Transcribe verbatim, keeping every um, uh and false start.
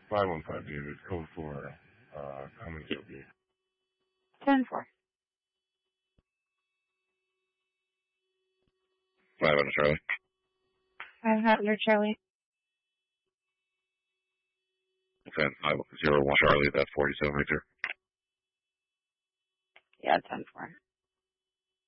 five one five David, code for uh, Common Q B. ten four. five hundred Charlie. five hundred Charlie. ten five zero one Charlie, that's forty-seven right there. Yeah, ten four.